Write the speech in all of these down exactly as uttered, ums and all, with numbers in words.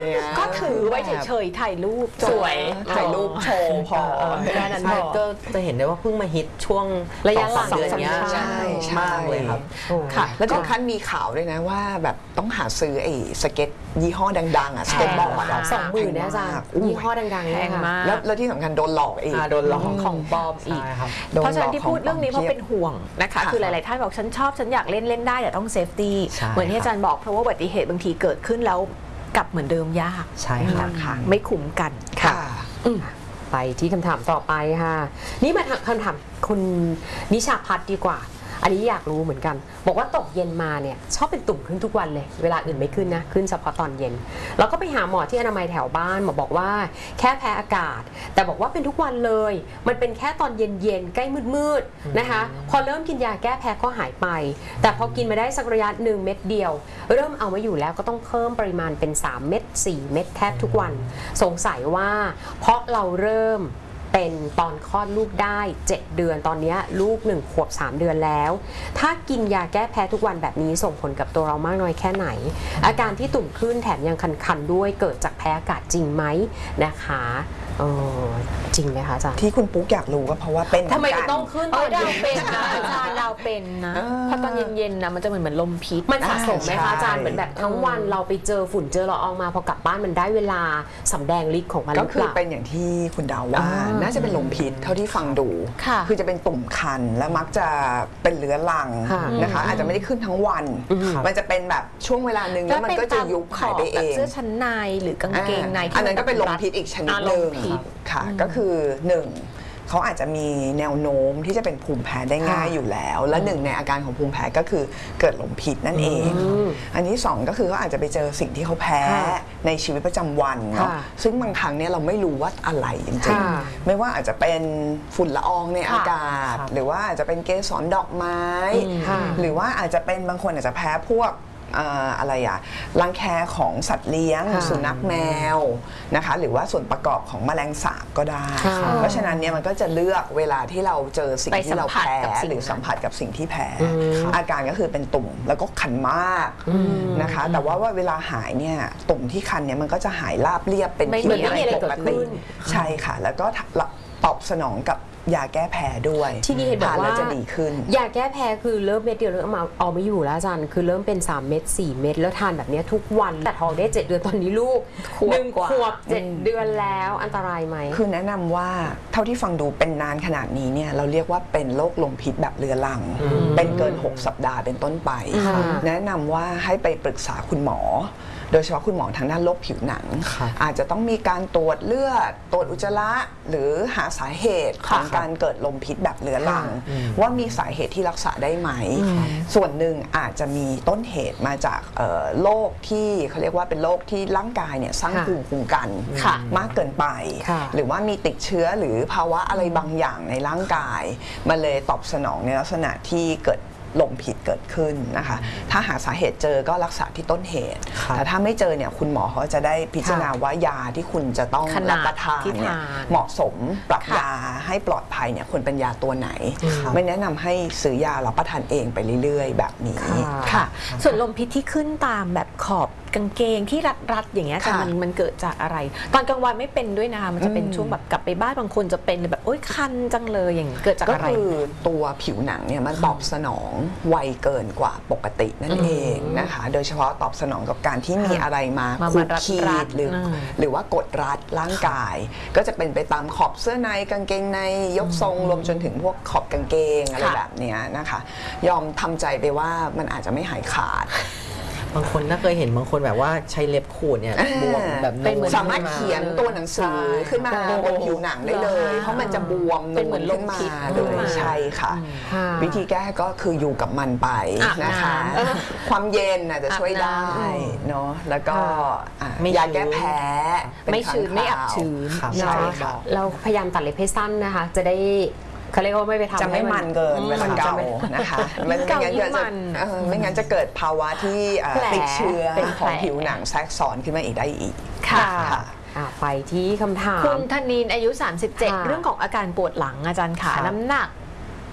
ก็ถือไว้เฉยๆถ่ายรูปสวยถ่ายรูปโชว์พอแค่นั้นก็จะเห็นได้ว่าเพิ่งมาฮิตช่วงระยะหลังเดือนนี้ใช่มากเลยครับค่ะแล้วถึงขั้นมีข่าวด้วยนะว่าแบบต้องหาซื้อไอ้สเก็ตยี่ห้อดังๆอ่ะสเก็ตบอร์ดสองหมื่นนะจ๊ะยี่ห้อดังๆแพงมากแล้วที่สำคัญโดนหลอกอีกโดนหลอกของปลอมอีกเพราะฉะนั้นที่พูดเรื่องนี้เพราะเป็นห่วงนะคะคือหลายๆท่านบอกฉันชอบฉันอยากเล่นเล่นได้แต่ต้องเซฟตี้เหมือนที่อาจารย์บอกเพราะว่าอุบัติเหตุบางทีเกิดขึ้นแล้วกลับเหมือนเดิมยากใช่ค่ะไม่คุ้มกันค่ะไปที่คำถามต่อไปค่ะนี่มาคำถามคุณนิชาพัฒน์ดีกว่าอันนี้อยากรู้เหมือนกันบอกว่าตกเย็นมาเนี่ยชอบเป็นตุ่มขึ้นทุกวันเลยเวลาอื่นไม่ขึ้นนะขึ้นเฉพาะตอนเย็นแล้วก็ไปหาหมอที่อนามัยแถวบ้านหมอบอกว่าแค่แพ้อากาศแต่บอกว่าเป็นทุกวันเลยมันเป็นแค่ตอนเย็นๆใกล้มืดๆนะคะพอเริ่มกินยาแก้แพ้ก็หายไปแต่พอกินมาได้สักระยะหนึ่งเม็ดเดียวเริ่มเอาไม่อยู่แล้วก็ต้องเพิ่มปริมาณเป็นสามเม็ดสี่เม็ดแทบทุกวันสงสัยว่าเพราะเราเริ่มเป็นตอนคลอดลูกได้เจ็ดเดือนตอนนี้ลูกหนึ่งขวบสามเดือนแล้วถ้ากินยาแก้แพ้ทุกวันแบบนี้ส่งผลกับตัวเรามากน้อยแค่ไหนอาการที่ตุ่มขึ้นแถมยังคันๆด้วยเกิดจากแพ้อากาศจริงไหมนะคะเออจริงไหมคะอาจารย์ที่คุณปุ๊กอยากรู้ก็เพราะว่าเป็นทำไมต้องขึ้นตอนดาวเป็นนะอาจารย์ดาวเป็นนะเพราะตอนเย็นๆนะมันจะเหมือนเหมือนลมพิษมันสะสมไหมคะอาจารย์เหมือนแบบทั้งวันเราไปเจอฝุ่นเจอละอองมาพอกลับบ้านมันได้เวลาสำแดงฤทธิ์ของมันก็คือเป็นอย่างที่คุณดาวว่าน่าจะเป็นลมพิษเท่าที่ฟังดูคือจะเป็นตุ่มคันและมักจะเป็นเรื้อรังนะคะอาจจะไม่ได้ขึ้นทั้งวันมันจะเป็นแบบช่วงเวลาหนึ่งแล้วมันก็จะยุบหายไปเองเสื้อชั้นในหรือกางเกงในอันนั้นก็เป็นลมพิษอีกชนิดหนึ่งค่ะก็คือหนึ่งเขาอาจจะมีแนวโน้มที่จะเป็นภูมิแพ้ได้ง่ายอยู่แล้วและหนึ่งในอาการของภูมิแพ้ก็คือเกิดลมพิษนั่นเองอันที่สองก็คือเขาอาจจะไปเจอสิ่งที่เขาแพ้ในชีวิตประจำวันเนาะซึ่งบางครั้งเนี่ยเราไม่รู้ว่าอะไรจริงๆไม่ว่าอาจจะเป็นฝุ่นละอองในอากาศหรือว่าอาจจะเป็นเกสรดอกไม้หรือว่าอาจจะเป็นบางคนอาจจะแพ้พวกอะไรอะรังแคของสัตว์เลี้ยงสุนัขแมวนะคะหรือว่าส่วนประกอบของแมลงสาบก็ได้เพราะฉะนั้นเนี่ยมันก็จะเลือกเวลาที่เราเจอสิ่งที่เราแพ้หรือสัมผัสกับสิ่งที่แพ้อาการก็คือเป็นตุ่มแล้วก็คันมากนะคะแต่ว่าว่าเวลาหายเนี่ยตุ่มที่คันเนี่ยมันก็จะหายราบเรียบเป็นที่ปกติใช่ค่ะแล้วก็ตอบสนองกับยาแก้แพ้ด้วยที่นี่เห็นบอกว่าจะดีขึ้นยาแก้แพ้คือเริ่มเม็ดเดียวเริ่มมาเอาไม่อยู่แล้วอาจารย์คือเริ่มเป็นสามเม็ดสี่เม็ดแล้วทานแบบนี้ทุกวันแต่ท้องได้เจ็ดเดือนตอนนี้ลูกหนึ่งขวบเจ็ดเดือนแล้วอันตรายไหมคือแนะนำว่าเท่าที่ฟังดูเป็นนานขนาดนี้เนี่ยเราเรียกว่าเป็นโรคลมพิษแบบเรื้อรังเป็นเกินหกสัปดาห์เป็นต้นไปแนะนำว่าให้ไปปรึกษาคุณหมอโดยเฉพาะคุณหมอทางด้านโรคผิวหนังอาจจะต้องมีการตรวจเลือดตรวจอุจจาระหรือหาสาเหตุของการเกิดลมพิษแบบเรื้อรังว่ามีสาเหตุที่รักษาได้ไหมส่วนหนึ่งอาจจะมีต้นเหตุมาจากโรคที่เขาเรียกว่าเป็นโรคที่ร่างกายเนี่ยสร้างภูมิคุ้มกันมากเกินไปหรือว่ามีติดเชื้อหรือภาวะอะไรบางอย่างในร่างกายมันเลยตอบสนองในลักษณะที่เกิดลมพิษเกิดขึ้นนะคะถ้าหาสาเหตุเจอก็รักษาที่ต้นเหตุแต่ถ้าไม่เจอเนี่ยคุณหมอเขาจะได้พิจารณาว่ายาที่คุณจะต้องรับประทานเนี่ยเหมาะสมปรับยาให้ปลอดภัยเนี่ยควรเป็นยาตัวไหนไม่แนะนำให้ซื้อยารับประทานเองไปเรื่อยๆแบบนี้ค่ะส่วนลมพิษที่ขึ้นตามแบบขอบกางเกงที่รัดๆอย่างเงี้ยแต่มันมันเกิดจากอะไรตอนกลางวันไม่เป็นด้วยนะคะมันจะเป็นช่วงแบบกลับไปบ้านบางคนจะเป็นแบบโอ๊ยคันจังเลยอย่างเกิดจากอะไรก็คือตัวผิวหนังเนี่ยมันตอบสนองไวเกินกว่าปกตินั่นเองนะคะโดยเฉพาะตอบสนองกับการที่มีอะไรมาขูดขีดหรือหรือว่ากดรัดร่างกายก็จะเป็นไปตามขอบเสื้อในกางเกงในยกทรงรวมจนถึงพวกขอบกางเกงอะไรแบบนี้นะคะยอมทำใจไปว่ามันอาจจะไม่หายขาดบางคนน่าเคยเห็นบางคนแบบว่าใช้เล็บขูดเนี่ยบวมแบบสามารถเขียนตัวหนังสือขึ้นมาบนผิวหนังได้เลยเพราะมันจะบวมเป็นเหมือนลมพิษเลยใช่ค่ะวิธีแก้ก็คืออยู่กับมันไปนะคะความเย็นอาจจะช่วยได้เนาะแล้วก็ยาแก้แพ้ไม่ชื้นไม่อับชื้นใช่ค่ะเราพยายามตัดเล็บให้สั้นนะคะจะได้เขาเรียกว่าไม่ไปทำจะไม่มันเกินเวลาเกานะคะไม่งั้นจะไม่งั้นจะเกิดภาวะที่ติดเชื้อของผิวหนังแทรกซ้อนขึ้นมาอีกได้อีกค่ะไปที่คำถามคุณธนินอายุสามสิบเจ็ดเรื่องของอาการปวดหลังอาจารย์ขาน้ำหนัก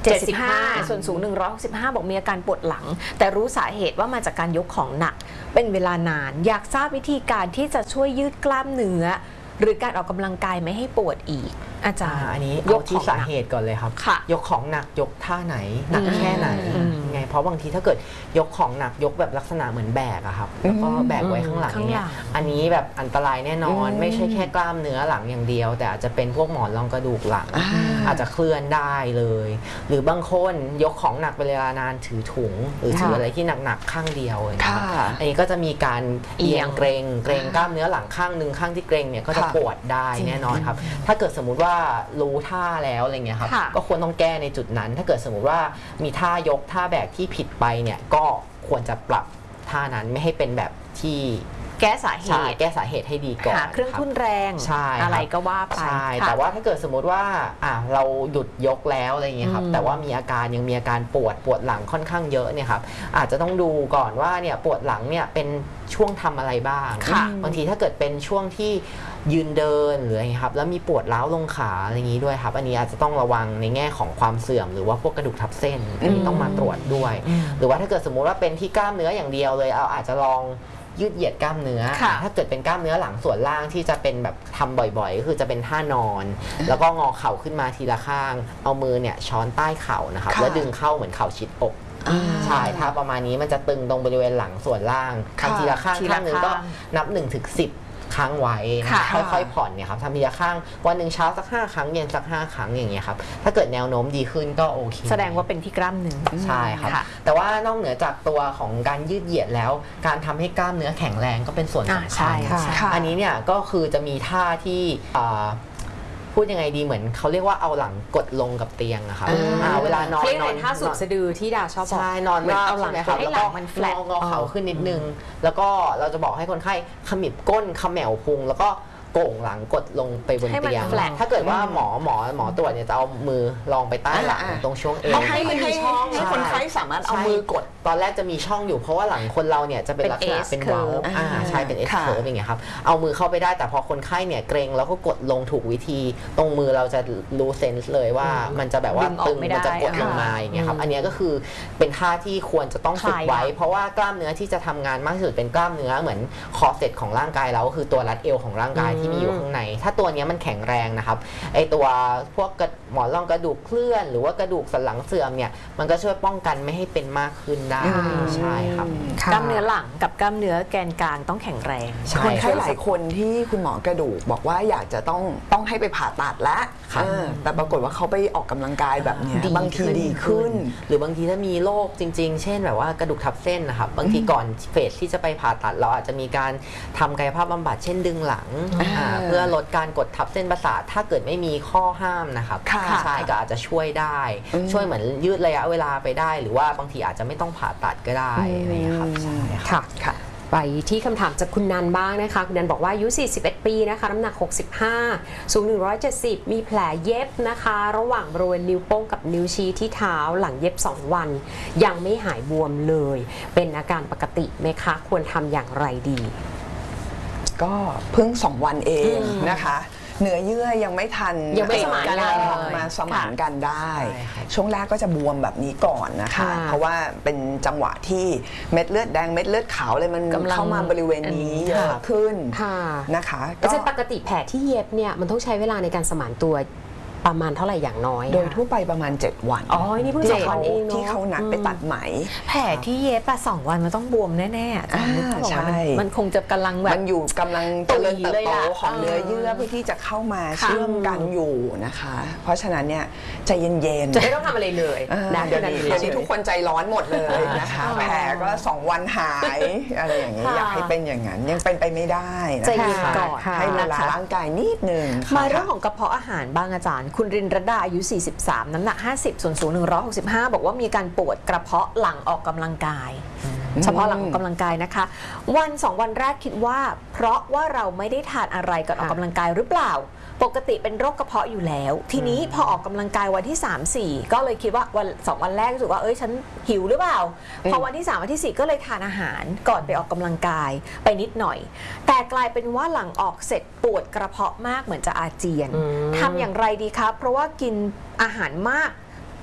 เจ็ดสิบห้า ส่วนสูงหนึ่งร้อยหกสิบห้าบอกมีอาการปวดหลัง แต่รู้สาเหตุว่ามาจากการยกของหนักเป็นเวลานานอยากทราบวิธีการที่จะช่วยยืดกล้ามเนื้อหรือการออกกำลังกายไม่ให้ปวดอีกอาจารย์อันนี้ยยกกขที่องสาหนักเหตุก่อนเลยครับค่ะยกของหนักยกท่าไหนหนักแค่ไหนอืมไงเพราะบางทีถ้าเกิดยกของหนักยกแบบลักษณะเหมือนแบกอะครับแล้วก็แบกไว้ข้างหลังอย่างเงี้ยอันนี้แบบอันตรายแน่นอนไม่ใช่แค่กล้ามเนื้อหลังอย่างเดียว แต่อาจจะเป็นพวกหมอนรองกระดูกหลัง อาจจะเคลื่อนได้เลย หรือบางคนยกของหนักเป็นเวลานานถือถุง หรือถืออะไรที่หนักๆข้างเดียวนะครับค่ะอันนี้ก็จะมีการเอียงเกรงเกรงกล้ามเนื้อหลังข้างหนึ่งข้างที่เกรงเนี่ยก็จะค่ะปวดได้แน่นอนครับถ้าเกิดสมมุติว่ารู้ท่าแล้วอะไรเงี้ยครับค่ะก็ควรต้องแก้ในจุดนั้น ถ้าเกิดสมมุติว่ามีท่ายกท่าแบกที่ผิดไปเนี่ยก็ควรจะปรับท่านั้นไม่ให้เป็นแบบที่แก้สาเหใช่ตุแก้สาเหตุให้ดีก่อนหาเครื่องบทุ่นแรงใช่ครับอะไรก็ว่าไปใช่ค่ะแต่ว่าถ้าเกิดสมมุติว่าอ่ะเราหยุดยกแล้วอะไรอย่างเงี้ยครับอืมแต่ว่ามีอาการยังมีอาการปวดปวดหลังค่อนข้างเยอะเนี่ยครับอาจจะต้องดูก่อนว่าเนี่ยปวดหลังเนี่ยเป็นช่วงทำอะไรบ้างค่ะบางทีถ้าเกิดเป็นช่วงที่ยืนเดินหรืออะไรครับแล้วมีปวดร้าวลงขาอะไรอย่างนี้ด้วยครับอันนี้อาจจะต้องระวังในแง่ของความเสื่อมหรือว่าพวกกระดูกทับเส้นอันนี้ต้องมาตรวจด้วย หรือว่าถ้าเกิดสมมุติว่าเป็นที่กล้ามเนื้ออย่างเดียวเลยเอาอาจจะลองยืดเหยียดกล้ามเนื้อค่ะถ้าเกิดเป็นกล้ามเนื้อหลังส่วนล่างที่จะเป็นแบบทำบ่อยๆก็คือจะเป็นท่านอน แล้วก็งอเข่าขึ้นมาทีละข้าง เอามือเนี่ยช้อนใต้เข่านะครับค่ะแล้วดึงเข้าเหมือนเข่าชิดอกอ่าใช่ถ้าประมาณนี้มันจะตึงตรงบริเวณหลังส่วนล่างค่ะทำทีละข้างทีละข้างหนึ่งก็ข้างนับหนึ่งถึงสิบครั้งไว้นะค่ะค่อยๆผ่อนเนี่ยครับทำทีละข้างวันหนึ่งเช้าสักห้าครั้งเย็นสักห้าครั้งอย่างเงี้ยครับถ้าเกิดแนวโน้มดีขึ้นก็โอเคแสดงว่าเป็นที่กล้ามเนื้อใช่ครับค่ะแต่ว่านอกเหนือจากตัวของการยืดเหยียดแล้ว การทำให้กล้ามเนื้อแข็งแรงก็เป็นส่วนอ่าสำใช่คัญใช่ค่ะอันนี้เนี่ยก็คือจะมีท่าที่อ่าพูดยังไงดีเหมือนเขาเรียกว่าเอาหลังกดลงกับเตียงอะครับอ่าอ่าเวลานอนเขาเรียกนอะอไรนท่าสูบสะดือที่ดาชอบบอกใช่นอนเหมือนราบเอาหลังใช่ไหมครับให้แล้วหลัก็งมันง flat องอเข่าขึ้นนิดนึง แล้วก็เราจะบอกให้คนไข้ขมิบก้นเขมวพุงแล้วก็โก่งหลังกดลงไปบนให้มันเตียง flat ถ้าเกิดว่าหมอหมอหมอตรวจเนี่ยจะเอามือลองไปใต้หลังอ่าตรงช่วงเอวให้ให้ให้ให้คนไข้สามารถเอามือกดตอนแรกจะมีช่องอยู่เพราะว่าหลังคนเราเนี่ยจะเป็นเป็นลักษณะ S เป็นเว้า curve อ่าใช่เป็น S ค่ะ curve อย่างเงี้ยครับเอามือเข้าไปได้แต่พอคนไข้เนี่ยเกรงแล้วก็กดลงถูกวิธี ตรงมือเราจะรู้เซนส์เลยว่ามันจะแบบว่าดึงออกตึงไม่ได้มันจะกดลงมาอย่างเงี้ยครับอันเนี้ยก็คือเป็นท่าที่ควรจะต้องฝึกไว้คลายเพราะว่ากล้ามเนื้อที่จะทำงานมากที่สุดเป็นกล้ามเนื้อเหมือนคอเซ็ตของร่างกายเราก็คือตัวรัดเอวของร่างกายที่มีอยู่ข้างใน ถ้าตัวเนี้ยมันแข็งแรงนะครับไอตัวพวกกระหมอนรองกระดูกเคลื่อน หรือว่ากระดูกสันหลังเสื่อมเนี่ยมันก็ช่วยป้องกันไม่ให้เป็นมากขึ้นได้อืมใช่ครับค่ะกล้ามเนื้อหลังกับกล้ามเนื้อแกนกลางต้องแข็งแรงใช่คนไข้ครับหลายคนที่คุณหมอกระดูกบอกว่าอยากจะต้องต้องให้ไปผ่าตัดแล้วครับเออแต่ปรากฏว่าเขาไปออกกำลังกายแบบเนี้ยดีบางทีขึ้นดีขึ้นหรือบางทีถ้ามีโรคจริง ๆ เช่นแบบว่ากระดูกทับเส้นนะครับบางทีก่อนเฟสที่จะไปผ่าตัดเราอาจจะมีการทำกายภาพบำบัดเช่นดึงหลังอ่าอ่าเพื่อลดการกดทับเส้นประสาทถ้าเกิดไม่มีข้อห้ามนะครับค่ะใช่ก็อาจจะช่วยได้อืมช่วยเหมือนยืดระยะเวลาไปได้ หรือว่าบางทีอาจจะไม่ต้องผ่าตัดก็ได้อะไรอย่างเงี้ยครับใช่ครับค่ะค่ะไปที่คำถามจากคุณนันบ้างนะคะ คุณนันบอกว่าอายุ สี่สิบเอ็ด ปีนะคะ น้ำหนัก หกสิบห้า สูง หนึ่งร้อยเจ็ดสิบ มีแผลเย็บนะคะ ระหว่างบริเวณนิ้วโป้งกับนิ้วชี้ที่เท้าหลังเย็บ สอง วัน ยังไม่หายบวมเลย เป็นอาการปกติไหมคะ ควรทำอย่างไรดีก็เพิ่งสองวันเองอืมนะคะ เนื้อเยื่อยังไม่ทันยังไม่สมานกันเอเลยอมาสมานกันได้ใช่ครับช่วงแรกก็จะบวมแบบนี้ก่อนนะคะค่ะเพราะว่าเป็นจังหวะที่เม็ดเลือดแดงเม็ดเลือดขาวเลยมันกำลังเข้ามาบริเวณนี้เยค่ะอะขึ้นค่ะนะคะอาจารย์ปกติแผลที่เย็บเนี่ยมันต้องใช้เวลาในการสมานตัวประมาณเท่าไหร่อย่างน้อยโดยคะทั่วไปประมาณ เจ็ด วันอ๋อนี่เพิ่งที่สองวันเองเนอะที่เขานัดไปตัดไหมแผลที่เย็บอะสองวันมันต้องบวมแน่ๆอาจารย์นึกออกไหมใช่มันมันคงจะกำลังแบบมันอยู่กำลังเจริญเติบตุ๋ยเลยโตล่ะของเออเนื้อเยื่อเพื่อที่จะเข้ามาค่ะเชื่อมกันอยู่นะคะ เพราะฉะนั้นเนี่ยใจเย็นจะไม่ต้องทำอะไรเลยๆเออนะเดี๋ยวนี้เดี๋ยวนี้ทุกคนใจร้อนหมดเลยนะคะอ๋อแผลก็สองวันหายอะไรอย่างนี้ค่ะอยากให้เป็นอย่างนั้นยังเป็นไปไม่ได้นะใจคะเย็นก่อนค่ะให้เวลานะคะร่างกายนิดนึงมาค่ะเรื่องของกระเพาะอาหารบ้างอาจารย์ คุณรินรดาอายุ สี่สิบสาม น้ำหนัก ห้าสิบ ส่วนสูง หนึ่งร้อยหกสิบห้า บอกว่ามีการปวดกระเพาะหลังออกกำลังกาย เฉพาะหลังออกกำลังกายนะคะ วันสองวันแรกคิดว่า เพราะว่าเราไม่ได้ทานอะไรก่อนออกกำลังกายหรือเปล่า ปกติเป็นโรคกระเพาะอยู่แล้ว ทีนี้พอออกกำลังกายวันที่ สาม สี่ ก็เลยคิดว่าวันสองวันแรกรู้สึกว่าเอ้ยฉันหิวหรือเปล่า พอวันที่ สาม วันที่ สี่ ก็เลยทานอาหารก่อนไปออกกำลังกายไปนิดหน่อย แต่กลายเป็นว่าหลังออกเสร็จปวดกระเพาะมากเหมือนจะอาเจียนอืมทำอย่างไรดีครับ เพราะว่ากินอาหารมาก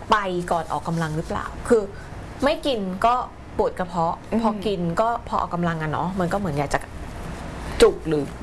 ไปก่อนออกกำลังหรือเปล่า คือไม่กินก็ปวดกระเพาะ พอกินก็พอออกกำลังอะเนาะมันก็เหมือนอยากจะจุกหรือ